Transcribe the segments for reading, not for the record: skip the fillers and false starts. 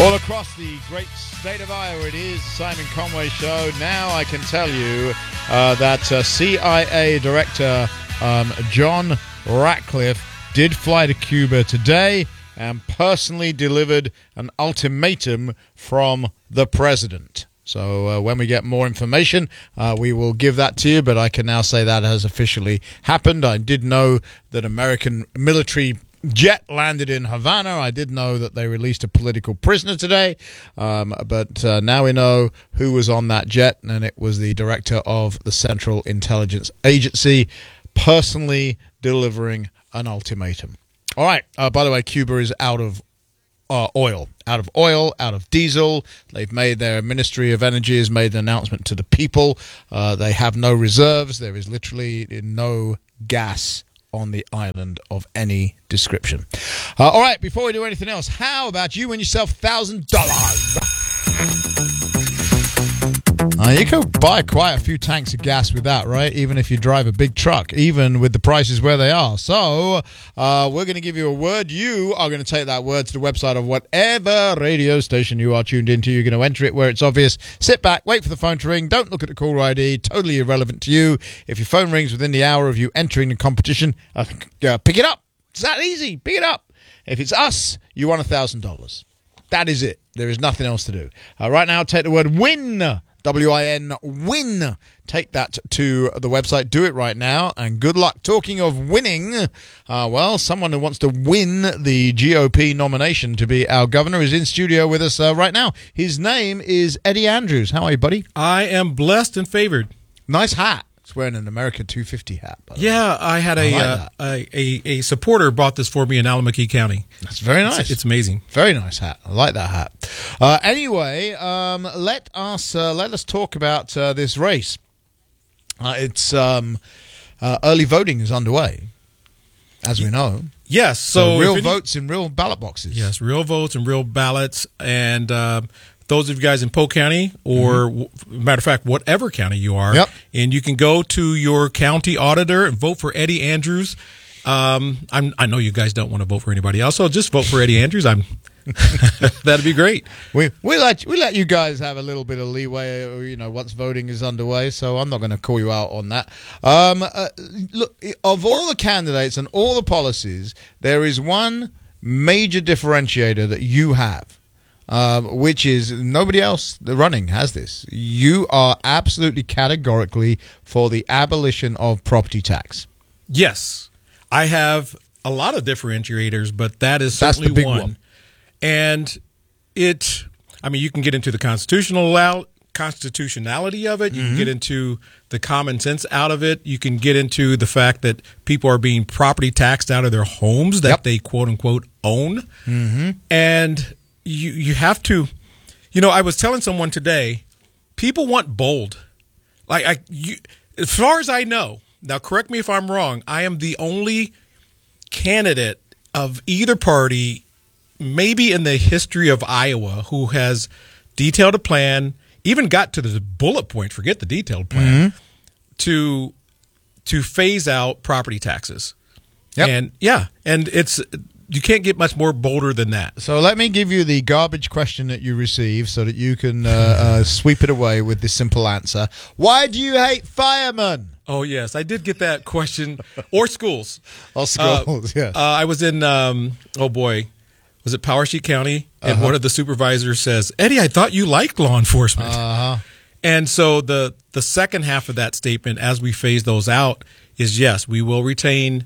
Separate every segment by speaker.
Speaker 1: All across the great state of Iowa, it is the Simon Conway Show. Now I can tell you that CIA Director John Ratcliffe did fly to Cuba today and personally delivered an ultimatum from the president. So when we get more information, we will give that to you, but I can now say that has officially happened. I did know that American military jet landed in Havana. I did know that they released a political prisoner today, but now we know who was on that jet, and it was the director of the Central Intelligence Agency personally delivering an ultimatum. All right. By the way, Cuba is out of oil, out of diesel. They've made their Ministry of Energy has made an announcement to the people. They have no reserves. There is literally no gas on the island of any description. All right, before we do anything else, how about you win yourself $1,000? You could buy quite a few tanks of gas with that, right? Even if you drive a big truck, even with the prices where they are. So we're going to give you a word. You are going to take that word to the website of whatever radio station you are tuned into. You're going to enter it where it's obvious. Sit back, wait for the phone to ring. Don't look at the caller ID. Totally irrelevant to you. If your phone rings within the hour of you entering the competition, pick it up. It's that easy. Pick it up. If it's us, you won $1,000. That is it. There is nothing else to do. Right now, take the word WIN. WIN, win. Take that to the website. Do it right now, and good luck. Talking of winning, well, someone who wants to win the GOP nomination to be our governor is in studio with us right now. His name is Eddie Andrews. How are you, buddy?
Speaker 2: I am blessed and favored.
Speaker 1: Nice hat. It's wearing an America 250 hat.
Speaker 2: Yeah, I had a supporter bought this for me in Alameda County.
Speaker 1: That's very nice.
Speaker 2: It's amazing.
Speaker 1: Very nice hat. I like that hat. Anyway, let us talk about this race. It's early voting is underway, as we know.
Speaker 2: Yes,
Speaker 1: so real votes in real ballot boxes.
Speaker 2: Yes, real votes and real ballots, and those of you guys in Polk County, or matter of fact, whatever county you are, and you can go to your county auditor and vote for Eddie Andrews. I know you guys don't want to vote for anybody else, so just vote for Eddie Andrews. That'd be great.
Speaker 1: We let you guys have a little bit of leeway, once voting is underway. So I'm not going to call you out on that. Look, of all the candidates and all the policies, there is one major differentiator that you have. Which is nobody else running has this. You are absolutely categorically for the abolition of property tax.
Speaker 2: Yes, I have a lot of differentiators, but that's certainly
Speaker 1: the big
Speaker 2: one. And you can get into the constitutionality of it. You can get into the common sense out of it. You can get into the fact that people are being property taxed out of their homes that they quote unquote own. And you have to, I was telling someone today, people want bold. As far as I know, now correct me if I'm wrong, I am the only candidate of either party, maybe in the history of Iowa, who has detailed a plan, even got to the bullet point, forget the detailed plan, to phase out property taxes. And it's, you can't get much more bolder than that.
Speaker 1: So let me give you the garbage question that you received so that you can sweep it away with this simple answer. Why do you hate firemen?
Speaker 2: Oh, yes. I did get that question. Or schools.
Speaker 1: Or schools, yes.
Speaker 2: I was in, was it Powashik County? And one of the supervisors says, Eddie, I thought you liked law enforcement. And so the second half of that statement, as we phase those out, is yes, we will retain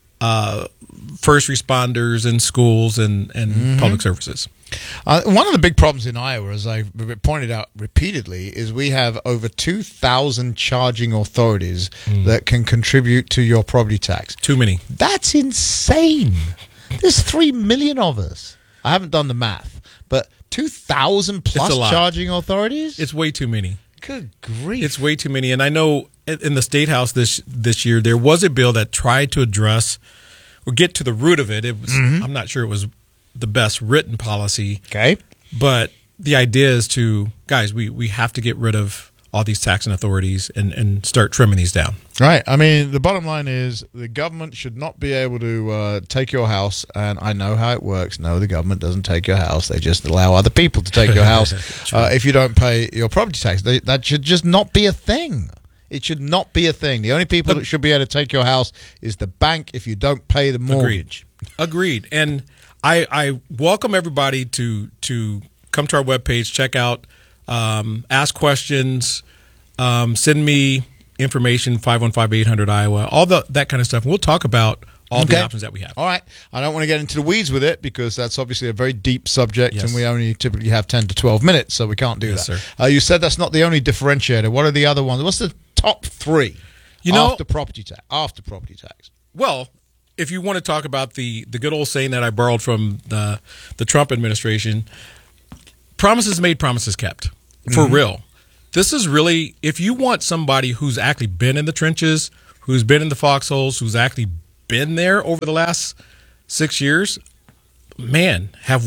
Speaker 2: first responders in schools and public services.
Speaker 1: One of the big problems in Iowa, as I pointed out repeatedly, is we have over 2,000 charging authorities that can contribute to your property tax.
Speaker 2: Too many.
Speaker 1: That's insane. There's 3 million of us. I haven't done the math, but 2,000 plus charging authorities?
Speaker 2: It's way too many.
Speaker 1: Good grief.
Speaker 2: It's way too many. And I know in the State House this year, there was a bill that tried to address or get to the root of it. It was I'm not sure it was the best written policy.
Speaker 1: Okay.
Speaker 2: But the idea is guys, we have to get rid of all these taxing authorities and start trimming these down.
Speaker 1: Right. I mean, the bottom line is the government should not be able to take your house. And I know how it works. No, the government doesn't take your house. They just allow other people to take your house if you don't pay your property tax. That should just not be a thing. It should not be a thing. The only people that should be able to take your house is the bank if you don't pay the mortgage.
Speaker 2: Agreed. And I welcome everybody to come to our webpage, check out, ask questions, send me information, 515-800-IOWA, all that kind of stuff. We'll talk about all the options that we have.
Speaker 1: All right. I don't want to get into the weeds with it because that's obviously a very deep subject,
Speaker 2: Yes.
Speaker 1: and we only typically have 10 to 12 minutes, so we can't do
Speaker 2: Yes,
Speaker 1: that.
Speaker 2: sir.
Speaker 1: You said that's not the only differentiator. What are the other ones? What's the top three after property tax? After property tax.
Speaker 2: Well, if you want to talk about the good old saying that I borrowed from the Trump administration, promises made, promises kept. For real. This is really, if you want somebody who's actually been in the trenches, who's been in the foxholes, who's actually been there over the last 6 years, man, have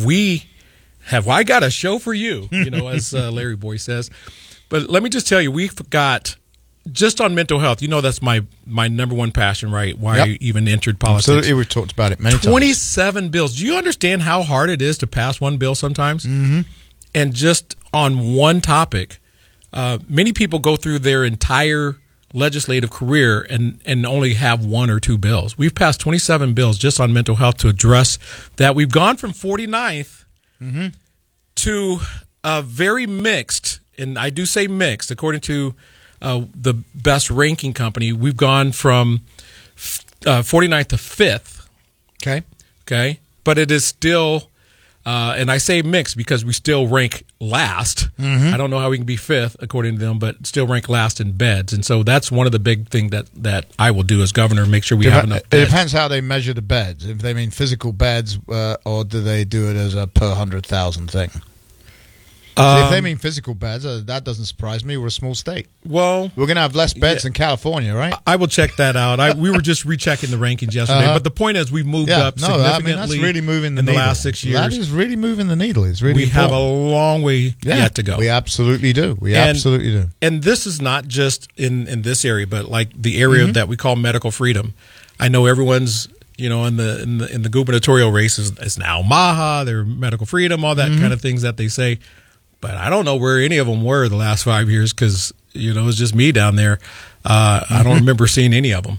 Speaker 2: I got a show for you, as Larry Boy says. But let me just tell you, we've got, just on mental health, that's my number one passion, right? Why I even entered politics.
Speaker 1: Absolutely, we've talked about it many times.
Speaker 2: 27 bills. Do you understand how hard it is to pass one bill sometimes? Mm-hmm. And just on one topic, many people go through their entire legislative career and only have one or two bills. We've passed 27 bills just on mental health to address that. We've gone from 49th to very mixed, and I do say mixed, according to the best ranking company. We've gone from 49th to 5th. Okay. But it is still, and I say mixed because we still rank last. I don't know how we can be 5th according to them, but still rank last in beds. And so that's one of the big things that I will do as governor, make sure we have enough beds.
Speaker 1: It depends how they measure the beds. If they mean physical beds, or do they do it as a per 100,000 thing? If they mean physical beds, that doesn't surprise me. We're a small state.
Speaker 2: Well,
Speaker 1: we're going to have less beds than California, right?
Speaker 2: I will check that out. We were just rechecking the rankings yesterday, but the point is we've moved up significantly.
Speaker 1: That's really moving the
Speaker 2: in
Speaker 1: needle.
Speaker 2: The last 6 years.
Speaker 1: That is really moving the needle. It's really
Speaker 2: we have a long way yet to go.
Speaker 1: We absolutely do. Absolutely do.
Speaker 2: And this is not just in this area, but like the area that we call medical freedom. I know everyone's in the gubernatorial race is now MAHA, their medical freedom, all that kind of things that they say. But I don't know where any of them were the last 5 years because, it was just me down there. I don't remember seeing any of them.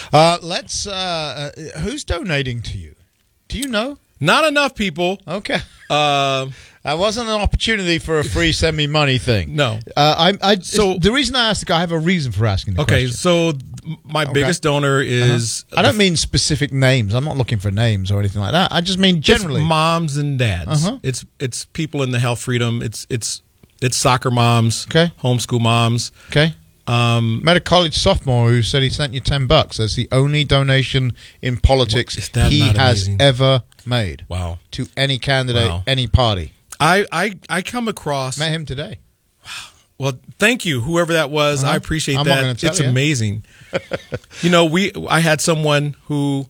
Speaker 1: Who's donating to you? Do you know?
Speaker 2: Not enough people.
Speaker 1: Okay. That wasn't an opportunity for a free send me money thing.
Speaker 2: No.
Speaker 1: So the reason I asked the guy, I have a reason for asking the question.
Speaker 2: So my biggest donor is...
Speaker 1: I don't mean specific names. I'm not looking for names or anything like that. I just mean generally.
Speaker 2: It's moms and dads. It's people in the health freedom. It's soccer moms. Okay. Homeschool moms.
Speaker 1: Okay. Met a college sophomore who said he sent you $10. That's the only donation in politics he has ever made.
Speaker 2: Wow.
Speaker 1: To any candidate, any party.
Speaker 2: I come across...
Speaker 1: Met him today.
Speaker 2: Wow. Well, thank you, whoever that was. I appreciate that.
Speaker 1: I'm not gonna tell
Speaker 2: it's
Speaker 1: you.
Speaker 2: amazing. I had someone who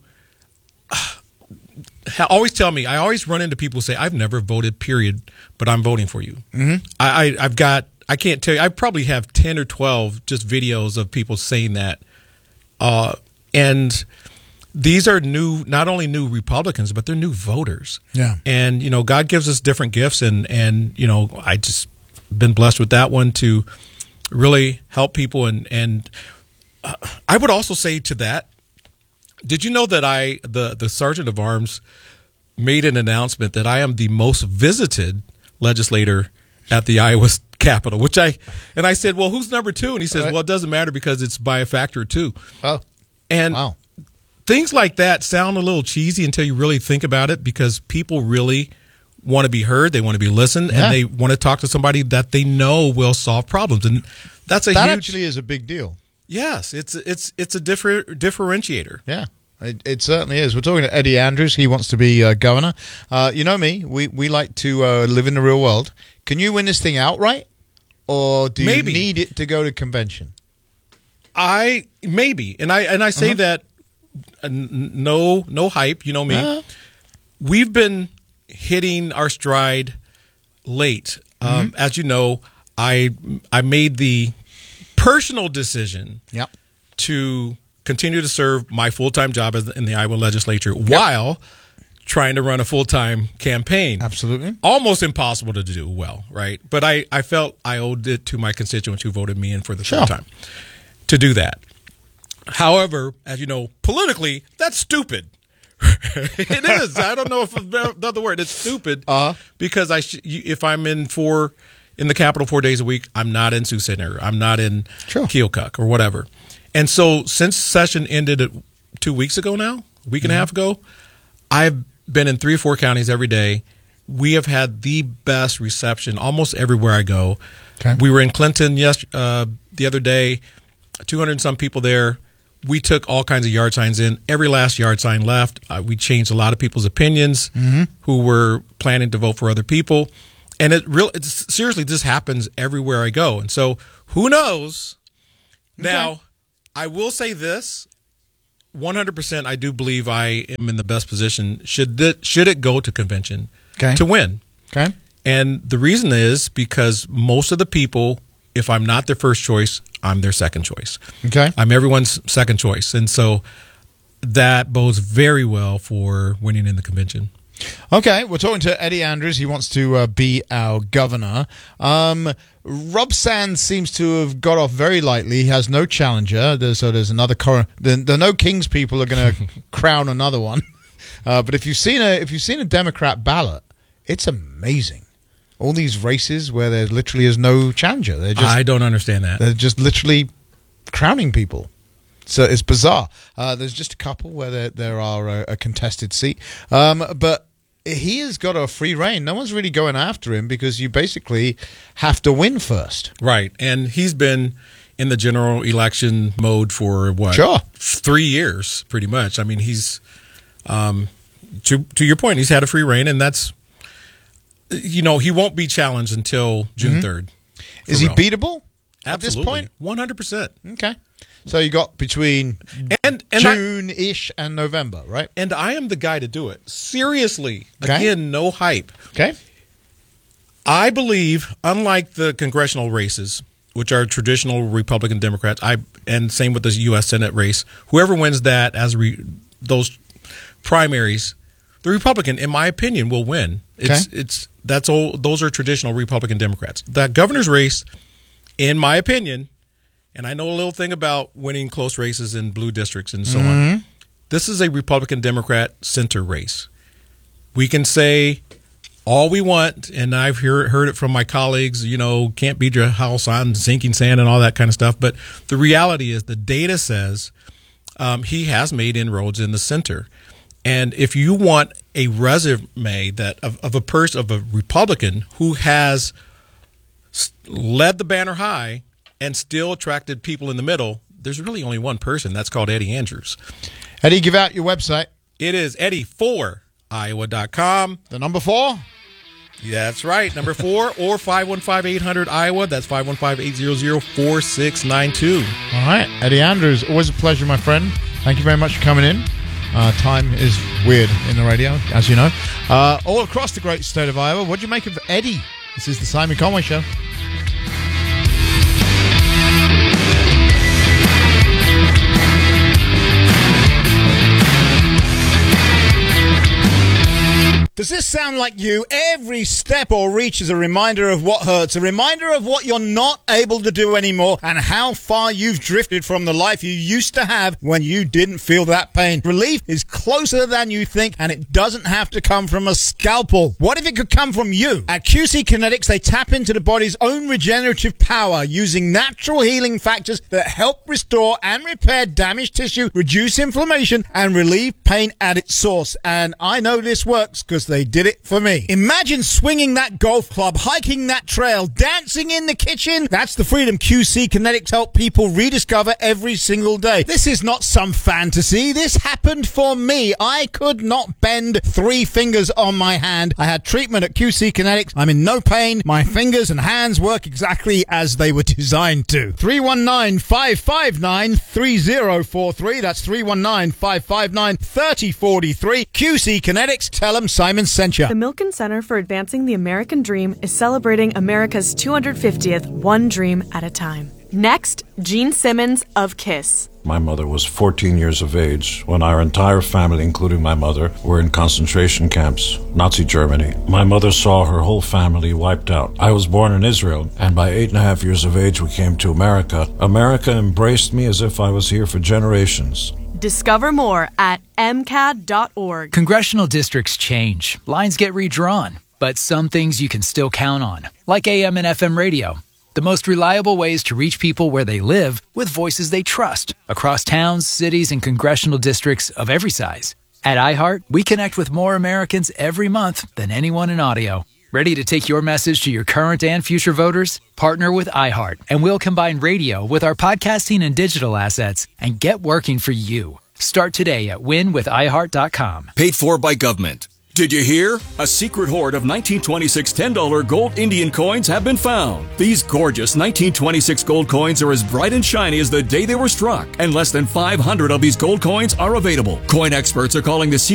Speaker 2: always tell me, I always run into people who say, I've never voted, period, but I'm voting for you. I can't tell you, I probably have 10 or 12 just videos of people saying that. And these are not only new Republicans, but they're new voters.
Speaker 1: Yeah.
Speaker 2: And, God gives us different gifts. And I just been blessed with that one to really help people. And I would also say to that, did you know that the Sergeant of Arms made an announcement that I am the most visited legislator at the Iowa Capitol, and I said, well, who's number 2? And he says, well, it doesn't matter because it's by a factor of 2.
Speaker 1: Oh.
Speaker 2: And
Speaker 1: wow.
Speaker 2: Things like that sound a little cheesy until you really think about it, because people really want to be heard, they want to be listened, and they want to talk to somebody that they know will solve problems. And that
Speaker 1: actually is a big deal.
Speaker 2: Yes, it's a differentiator.
Speaker 1: Yeah. It certainly is. We're talking to Eddie Andrews. He wants to be governor. You know me. We like to live in the real world. Can you win this thing outright, or do you need it to go to convention?
Speaker 2: Maybe, and I say that no hype. You know me. We've been hitting our stride late. As you know, I made the personal decision
Speaker 1: Yep.
Speaker 2: to continue to serve my full-time job in the Iowa legislature while trying to run a full-time campaign.
Speaker 1: Absolutely.
Speaker 2: Almost impossible to do well, right? But I felt I owed it to my constituents who voted me in for the third time to do that. However, as you know, politically, that's stupid. It is. I don't know if another word. It's stupid because if I'm in the Capitol 4 days a week, I'm not in Sioux Center. I'm not in Keokuk or whatever. And so since session ended 2 weeks ago now, a week and a half ago, I've been in 3 or 4 counties every day. We have had the best reception almost everywhere I go. Okay. We were in Clinton the other day, 200 and some people there. We took all kinds of yard signs in. Every last yard sign left. We changed a lot of people's opinions who were planning to vote for other people. And seriously, this happens everywhere I go. And so who knows? Okay. Now, I will say this. 100% I do believe I am in the best position should it go to convention to win. Okay. And the reason is because most of the people, if I'm not their first choice, I'm their second choice. Okay. I'm everyone's second choice. And so that bodes very well for winning in the convention.
Speaker 1: Okay, we're talking to Eddie Andrews. He wants to be our governor. Rob Sands seems to have got off very lightly. He has no challenger. There's another. The No Kings people are going to crown another one. But if you've seen a Democrat ballot, it's amazing. All these races where there literally is no challenger.
Speaker 2: I don't understand that.
Speaker 1: They're just literally crowning people. So it's bizarre. There's just a couple where there are a contested seat. But he has got a free reign. No one's really going after him because you basically have to win first.
Speaker 2: Right. And he's been in the general election mode for what?
Speaker 1: Sure.
Speaker 2: 3 years, pretty much. I mean, he's, to your point, he's had a free reign, and that's, he won't be challenged until June 3rd.
Speaker 1: Is he beatable
Speaker 2: Absolutely.
Speaker 1: at this point?
Speaker 2: 100%.
Speaker 1: Okay. So you got between June-ish and November, right?
Speaker 2: And I am the guy to do it. Seriously. Okay. Again, no hype.
Speaker 1: Okay.
Speaker 2: I believe, unlike the congressional races, which are traditional Republican Democrats, and same with the U.S. Senate race, whoever wins that as those primaries, the Republican, in my opinion, will win. Those are traditional Republican Democrats. The governor's race, in my opinion, and I know a little thing about winning close races in blue districts and so on. This is a Republican-Democrat center race. We can say all we want, and I've heard it from my colleagues, can't beat your house on sinking sand and all that kind of stuff. But the reality is the data says he has made inroads in the center. And if you want a resume of a Republican who has led the banner high and still attracted people in the middle, there's really only one person. That's called Eddie Andrews.
Speaker 1: Eddie, give out your website.
Speaker 2: It is Eddie4Iowa.com.
Speaker 1: The number 4?
Speaker 2: Yeah, that's right. Number 4 or 515-800-IOWA. That's 515-800-4692.
Speaker 1: All right. Eddie Andrews, always a pleasure, my friend. Thank you very much for coming in. Time is weird in the radio, as you know. All across the great state of Iowa. What do you make of Eddie? This is the Simon Conway Show. Does this sound like you? Every step or reach is a reminder of what hurts, a reminder of what you're not able to do anymore, and how far you've drifted from the life you used to have when you didn't feel that pain. Relief is closer than you think, and it doesn't have to come from a scalpel. What if it could come from you? At QC Kinetics, they tap into the body's own regenerative power using natural healing factors that help restore and repair damaged tissue, reduce inflammation, and relieve pain at its source. And I know this works because they did it for me. Imagine swinging that golf club, hiking that trail, dancing in the kitchen. That's the freedom QC Kinetics help people rediscover every single day. This is not some fantasy. This happened for me. I could not bend 3 fingers on my hand. I had treatment at QC Kinetics. I'm in no pain. My fingers and hands work exactly as they were designed to. 319-559-3043. That's 319-559-3043. QC Kinetics. Tell them Simon sent you.
Speaker 3: The Milken Center for Advancing the American Dream is celebrating America's 250th One Dream at a Time. Next, Gene Simmons of KISS.
Speaker 4: My mother was 14 years of age when our entire family, including my mother, were in concentration camps, Nazi Germany. My mother saw her whole family wiped out. I was born in Israel, and by 8.5 years of age we came to America. America embraced me as if I was here for generations.
Speaker 3: Discover more at MCAD.org.
Speaker 5: Congressional districts change. Lines get redrawn. But some things you can still count on, like AM and FM radio. The most reliable ways to reach people where they live with voices they trust across towns, cities, and congressional districts of every size. At iHeart, we connect with more Americans every month than anyone in audio. Ready to take your message to your current and future voters? Partner with iHeart, and we'll combine radio with our podcasting and digital assets and get working for you. Start today at winwithiheart.com.
Speaker 6: Paid for by government. Did you hear? A secret hoard of 1926 $10 gold Indian coins have been found. These gorgeous 1926 gold coins are as bright and shiny as the day they were struck, and less than 500 of these gold coins are available. Coin experts are calling the